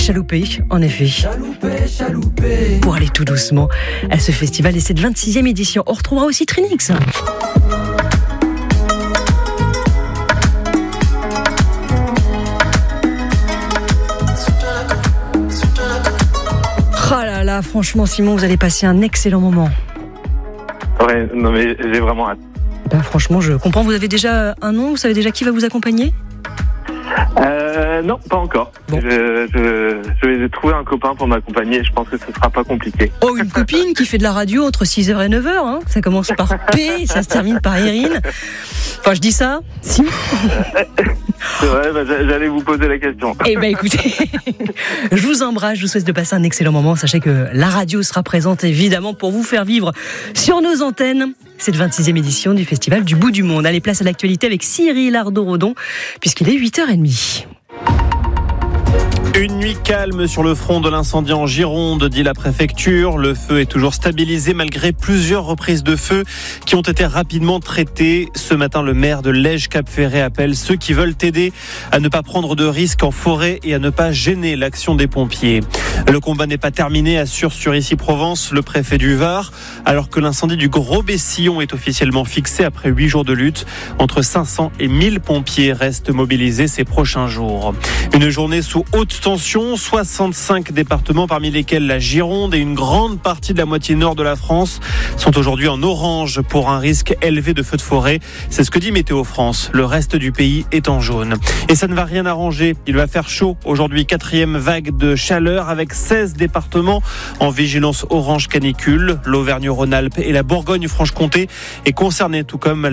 Chaloupé, en effet. Chaloupé. Pour aller tout doucement à ce festival et cette 26e édition. On retrouvera aussi Trinix. Oh là là, franchement Simon, vous allez passer un excellent moment. Ouais, non mais j'ai vraiment hâte. Ben, franchement, je comprends. Vous avez déjà un nom? Vous savez déjà qui va vous accompagner? Non, pas encore. Bon. Je vais trouver un copain pour m'accompagner. Je pense que ce sera pas compliqué. Oh, une copine qui fait de la radio entre 6h et 9h. Hein. Ça commence par P, ça se termine par Irine. Enfin, je dis ça. Si. C'est vrai, j'allais vous poser la question. Eh ben, écoutez, je vous embrasse. Je vous souhaite de passer un excellent moment. Sachez que la radio sera présente évidemment pour vous faire vivre sur nos antennes cette 26e édition du Festival du Bout du Monde. Allez, place à l'actualité avec Cyril Ardo-Rodon, puisqu'il est 8h30. Une nuit calme sur le front de l'incendie en Gironde, dit la préfecture. Le feu est toujours stabilisé malgré plusieurs reprises de feu qui ont été rapidement traitées. Ce matin, le maire de Lège-Cap-Ferret appelle ceux qui veulent aider à ne pas prendre de risques en forêt et à ne pas gêner l'action des pompiers. Le combat n'est pas terminé, assure sur Issy-Provence le préfet du Var, alors que l'incendie du Gros-Bessillon est officiellement fixé après 8 jours de lutte. Entre 500 et 1000 pompiers restent mobilisés ces prochains jours. Une journée sous haute tension, 65 départements parmi lesquels la Gironde et une grande partie de la moitié nord de la France sont aujourd'hui en orange pour un risque élevé de feux de forêt. C'est ce que dit Météo France. Le reste du pays est en jaune. Et ça ne va rien arranger. Il va faire chaud aujourd'hui, 4e vague de chaleur avec 16 départements en vigilance orange canicule. L'Auvergne-Rhône-Alpes et la Bourgogne-Franche-Comté est concernée, tout comme